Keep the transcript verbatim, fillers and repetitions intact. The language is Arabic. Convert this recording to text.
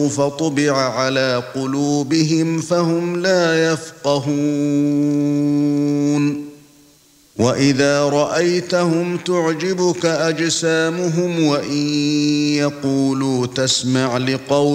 فطبع على قلوبهم فهم لا يفقهون وَإِذَا رَأَيْتَهُمْ تُعْجِبُكَ أَجْسَامُهُمْ وَإِن يَقُولُوا تَسْمَعْ لِقَوْلِهِمْ